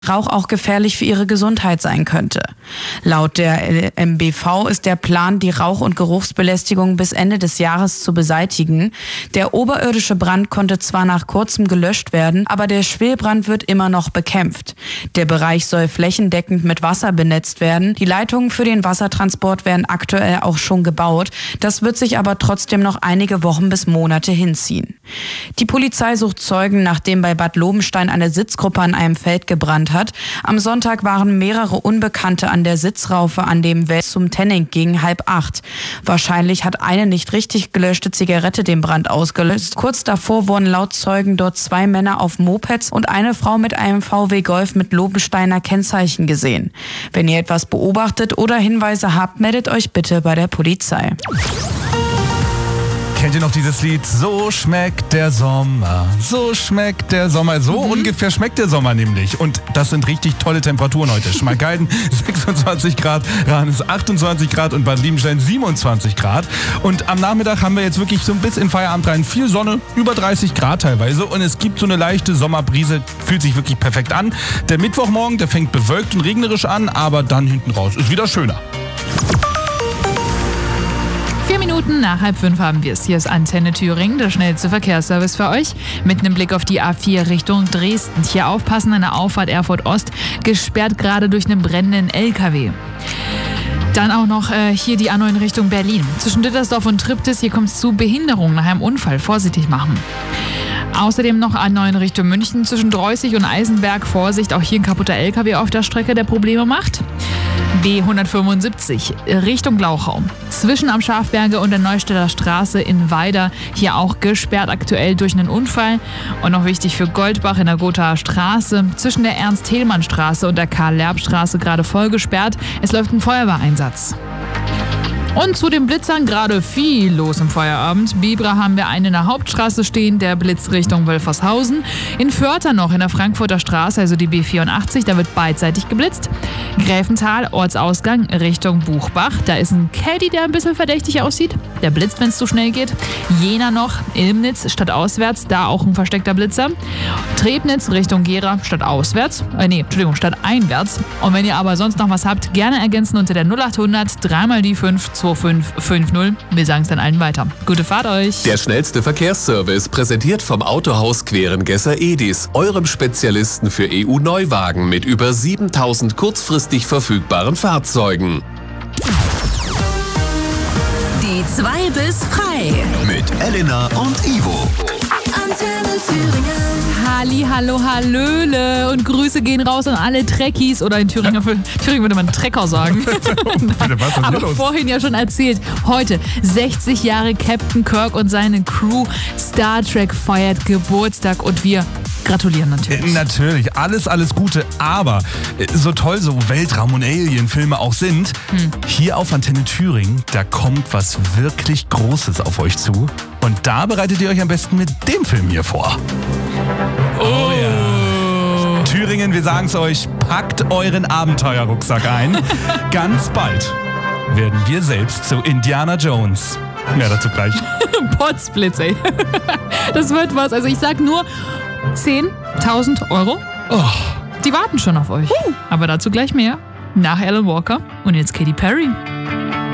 Rauch auch gefährlich für ihre Gesundheit sein könnte. Laut der MBV ist der Plan, die Rauch- und Geruchsbelästigung bis Ende des Jahres zu beseitigen. Der oberirdische Brand konnte zwar nach kurzem gelöscht werden, aber der Schwelbrand wird immer noch bekämpft. Der Bereich soll flächendeckend mit Wasser benetzt werden. Die Leitungen für den Wassertransport werden aktuell auch schon gebaut. Das wird sich aber trotzdem noch einige Wochen bis Monate hinziehen. Die Polizei sucht Zeugen, nachdem bei Bad Lobenstein eine Sitzgruppe an einem Feld gebrannt hat. Am Sonntag waren mehrere Unbekannte an der Sitzraufe an dem Weg zum Tenning gegen 7:30. Wahrscheinlich hat eine nicht richtig gelöschte Zigarette den Brand ausgelöst. Kurz davor wurden laut Zeugen dort 2 Männer auf Mopeds und eine Frau mit einem VW Golf mit Lobensteiner Kennzeichen gesehen. Wenn ihr etwas beobachtet oder Hinweise habt, meldet euch bitte bei der Polizei. Kennt ihr noch dieses Lied? So schmeckt der Sommer, so schmeckt der Sommer. So ungefähr schmeckt der Sommer nämlich. Und das sind richtig tolle Temperaturen heute. Schmalkalden 26 Grad, Ranis 28 Grad und Bad Liebenstein 27 Grad. Und am Nachmittag haben wir jetzt wirklich so ein bisschen in Feierabend rein. Viel Sonne, über 30 Grad teilweise. Und es gibt so eine leichte Sommerbrise, fühlt sich wirklich perfekt an. Der Mittwochmorgen, der fängt bewölkt und regnerisch an, aber dann hinten raus ist wieder schöner. 4 Minuten nach 4:30 haben wir es. Hier ist Antenne Thüringen, der schnellste Verkehrsservice für euch. Mit einem Blick auf die A4 Richtung Dresden. Hier aufpassen an der Auffahrt Erfurt Ost, gesperrt gerade durch einen brennenden LKW. Dann auch noch hier die A9 Richtung Berlin. Zwischen Dittersdorf und Triptis, hier kommt es zu Behinderungen nach einem Unfall. Vorsichtig machen. Außerdem noch A9 Richtung München zwischen Dreußig und Eisenberg. Vorsicht, auch hier ein kaputter LKW auf der Strecke, der Probleme macht. B175 Richtung Glauchau. Zwischen am Schafberge und der Neustädter Straße in Weida. Hier auch gesperrt aktuell durch einen Unfall. Und noch wichtig für Goldbach in der Gothaer Straße. Zwischen der Ernst-Thälmann-Straße und der Karl-Lerb-Straße gerade voll gesperrt. Es läuft ein Feuerwehreinsatz. Und zu den Blitzern gerade viel los im Feierabend. Bibra haben wir einen in der Hauptstraße stehen, der Blitz Richtung Wölfershausen. In Vörter noch in der Frankfurter Straße, also die B84, da wird beidseitig geblitzt. Gräfenthal, Ortsausgang Richtung Buchbach. Da ist ein Caddy, der ein bisschen verdächtig aussieht. Der blitzt, wenn es zu schnell geht. Jena noch, Ilmnitz stadtauswärts, da auch ein versteckter Blitzer. Trebnitz Richtung Gera stadtauswärts. Stadteinwärts. Und wenn ihr aber sonst noch was habt, gerne ergänzen unter der 0800 3 die 5 2550. Wir sagen es dann allen weiter. Gute Fahrt euch. Der schnellste Verkehrsservice, präsentiert vom Autohaus Querengesser Edis, eurem Spezialisten für EU-Neuwagen mit über 7000 kurzfristig verfügbaren Fahrzeugen. Die 2 bis frei. Mit Elena und Ivo. Antenne Thüringen. Halli, hallo, hallöle und Grüße gehen raus an alle Trekkies oder in Thüringen würde man Trecker sagen. Aber vorhin ja schon erzählt, heute 60 Jahre Captain Kirk und seine Crew. Star Trek feiert Geburtstag und wir gratulieren natürlich. Natürlich, alles Gute, aber so toll so Weltraum- und Alien-Filme auch sind, hier auf Antenne Thüringen, da kommt was wirklich Großes auf euch zu. Und da bereitet ihr euch am besten mit dem Film hier vor. Oh ja. Thüringen, wir sagen's euch, packt euren Abenteuerrucksack ein. Ganz bald werden wir selbst zu Indiana Jones. Mehr dazu gleich. Potzblitz, ey. Das wird was. Also ich sag nur 10.000 Euro. Oh. Die warten schon auf euch. Aber dazu gleich mehr. Nach Alan Walker und jetzt Katy Perry.